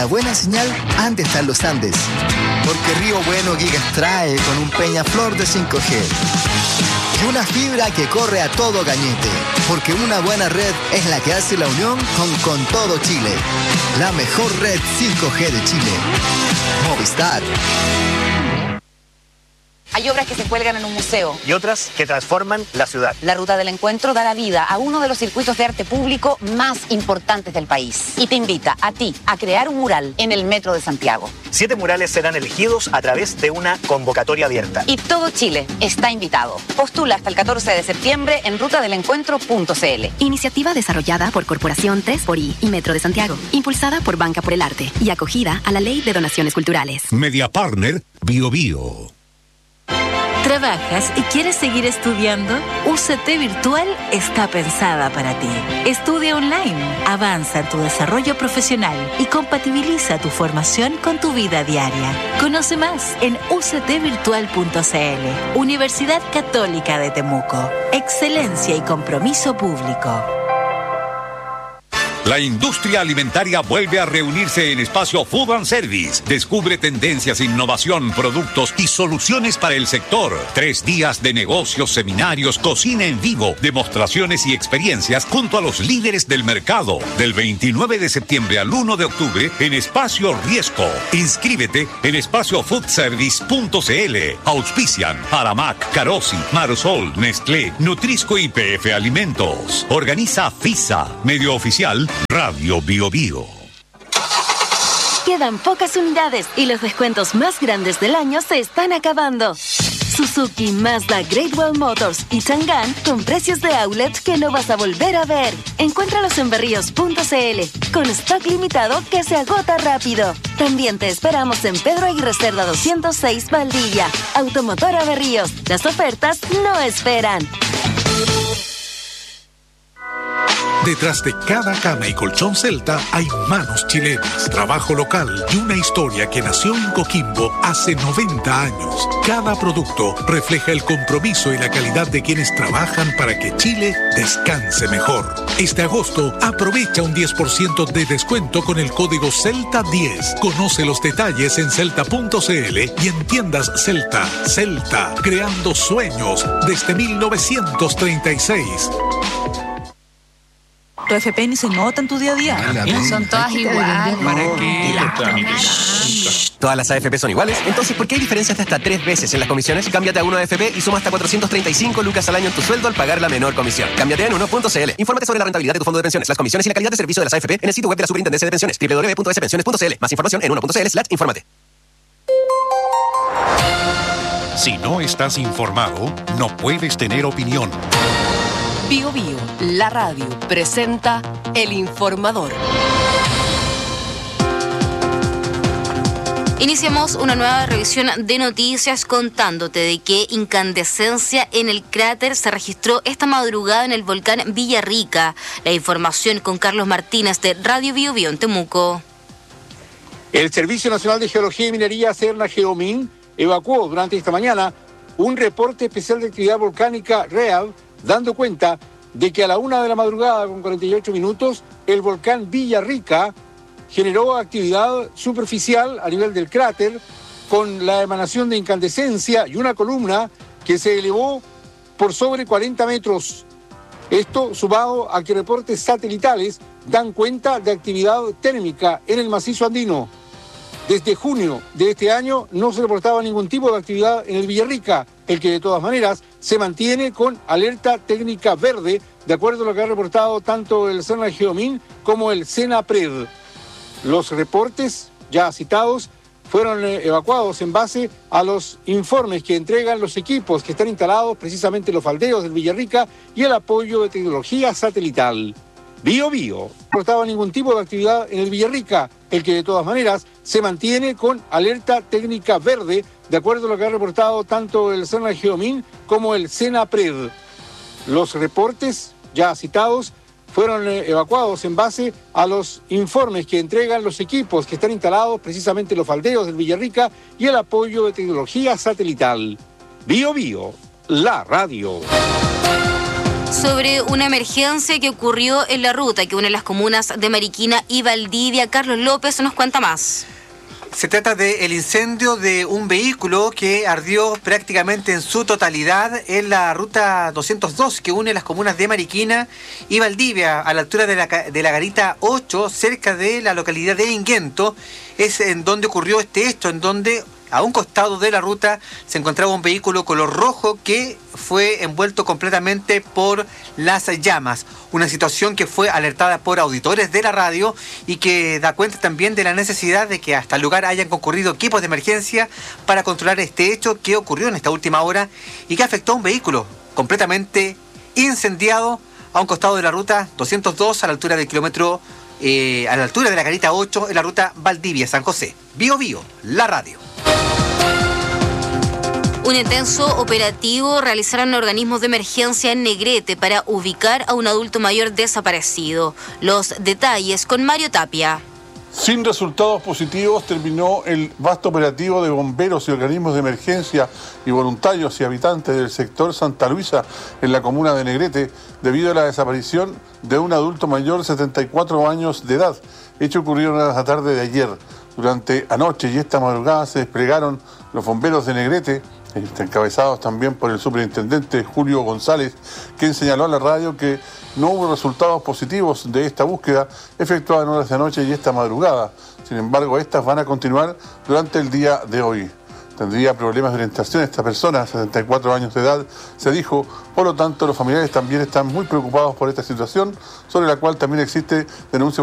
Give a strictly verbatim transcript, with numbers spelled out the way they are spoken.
La buena señal antes están los Andes, porque Río Bueno Gigas trae con un Peñaflor de cinco G. Y una fibra que corre a todo cañete, porque una buena red es la que hace la unión con, con todo Chile. La mejor red cinco G de Chile. Movistar. Hay obras que se cuelgan en un museo. Y otras que transforman la ciudad. La Ruta del Encuentro da la vida a uno de los circuitos de arte público más importantes del país. Y te invita a ti a crear un mural en el Metro de Santiago. Siete murales serán elegidos a través de una convocatoria abierta. Y todo Chile está invitado. Postula hasta el catorce de septiembre en ruta del encuentro punto c l. Iniciativa desarrollada por Corporación tres por I y Metro de Santiago. Impulsada por Banca por el Arte y acogida a la Ley de Donaciones Culturales. Media Partner Bio Bio. ¿Trabajas y quieres seguir estudiando? U C T Virtual está pensada para ti. Estudia online, avanza en tu desarrollo profesional y compatibiliza tu formación con tu vida diaria. Conoce más en u c t virtual punto c l. Universidad Católica de Temuco. Excelencia y compromiso público. La industria alimentaria vuelve a reunirse en Espacio Food and Service. Descubre tendencias, innovación, productos y soluciones para el sector. Tres días de negocios, seminarios, cocina en vivo, demostraciones y experiencias junto a los líderes del mercado. Del veintinueve de septiembre al uno de octubre en Espacio Riesco. Inscríbete en espacio food service punto c l. Auspician Aramac, Carosi, Marosol, Nestlé, Nutrisco y P F Alimentos. Organiza FISA, medio oficial Radio Bio Bio. Quedan pocas unidades y los descuentos más grandes del año se están acabando. Suzuki, Mazda, Great Wall Motors y Chang'an con precios de outlet que no vas a volver a ver. Encuéntralos en berríos punto c l con stock limitado que se agota rápido. También te esperamos en Pedro Aguirre Cerda doscientos seis Valdivia. Automotora Berríos. Las ofertas no esperan. Detrás de cada cama y colchón Celta hay manos chilenas, trabajo local y una historia que nació en Coquimbo hace noventa años. Cada producto refleja el compromiso y la calidad de quienes trabajan para que Chile descanse mejor. Este agosto aprovecha un diez por ciento de descuento con el código Celta diez. Conoce los detalles en celta punto c l y en tiendas Celta. Celta, creando sueños desde mil novecientos treinta y seis. Tu F P ni se nota en tu día a día. Son todas iguales. ¿Para qué? ¿Todas las A F P son iguales? Entonces, ¿por qué hay diferencias de hasta tres veces en las comisiones? Cámbiate a Uno A F P y suma hasta cuatrocientos treinta y cinco lucas al año en tu sueldo al pagar la menor comisión. Cámbiate en uno punto c l. Infórmate sobre la rentabilidad de tu fondo de pensiones, las comisiones y la calidad de servicio de las A F P en el sitio web de la Superintendencia de Pensiones, doble u doble u doble u punto s pensiones punto c l. Más información en uno punto c l slash infórmate. Si no estás informado, no puedes tener opinión. Bio Bio, la radio, presenta El Informador. Iniciamos una nueva revisión de noticias contándote de que incandescencia en el cráter se registró esta madrugada en el volcán Villarrica. La información con Carlos Martínez de Radio Bio Bio en Temuco. El Servicio Nacional de Geología y Minería, Serna Geomin, evacuó durante esta mañana un reporte especial de actividad volcánica REAV, dando cuenta de que a la una de la madrugada con cuarenta y ocho minutos el volcán Villarrica generó actividad superficial a nivel del cráter con la emanación de incandescencia y una columna que se elevó por sobre cuarenta metros. Esto sumado a que reportes satelitales dan cuenta de actividad térmica en el macizo andino. Desde junio de este año no se reportaba ningún tipo de actividad en el Villarrica, el que de todas maneras se mantiene con alerta técnica verde, de acuerdo a lo que ha reportado tanto el Serna Geomin como el SENAPRED. Los reportes ya citados fueron eh, evacuados en base a los informes que entregan los equipos que están instalados precisamente en los faldeos del Villarrica y el apoyo de tecnología satelital. Bio Bio. No reportaba ningún tipo de actividad en el Villarrica, el que de todas maneras se mantiene con alerta técnica verde, de acuerdo a lo que ha reportado tanto el Serna Geomin como el SENAPRED. Los reportes ya citados fueron eh, evacuados en base a los informes que entregan los equipos que están instalados precisamente en los faldeos del Villarrica y el apoyo de tecnología satelital. Bio Bio, la radio. Sobre una emergencia que ocurrió en la ruta que une las comunas de Mariquina y Valdivia. Carlos López nos cuenta más. Se trata del incendio de un vehículo que ardió prácticamente en su totalidad en la ruta doscientos dos que une las comunas de Mariquina y Valdivia, a la altura de la, de la Garita ocho, cerca de la localidad de Inguento. Es en donde ocurrió este hecho, en donde a un costado de la ruta se encontraba un vehículo color rojo que fue envuelto completamente por las llamas. Una situación que fue alertada por auditores de la radio y que da cuenta también de la necesidad de que hasta el lugar hayan concurrido equipos de emergencia para controlar este hecho que ocurrió en esta última hora y que afectó a un vehículo completamente incendiado a un costado de la ruta doscientos dos, a la altura del kilómetro, eh, a la altura de la Garita ocho, en la ruta Valdivia-San José. Bio Bio, la radio. Un intenso operativo realizaron organismos de emergencia en Negrete para ubicar a un adulto mayor desaparecido. Los detalles con Mario Tapia. Sin resultados positivos terminó el vasto operativo de bomberos y organismos de emergencia y voluntarios y habitantes del sector Santa Luisa en la comuna de Negrete debido a la desaparición de un adulto mayor de setenta y cuatro años de edad, hecho ocurrido en la tarde de ayer. Durante anoche y esta madrugada se desplegaron los bomberos de Negrete, encabezados también por el superintendente Julio González, quien señaló a la radio que no hubo resultados positivos de esta búsqueda efectuada en horas de anoche y esta madrugada. Sin embargo, estas van a continuar durante el día de hoy. Tendría problemas de orientación esta persona, setenta y cuatro años de edad, se dijo. Por lo tanto, los familiares también están muy preocupados por esta situación, sobre la cual también existe denuncia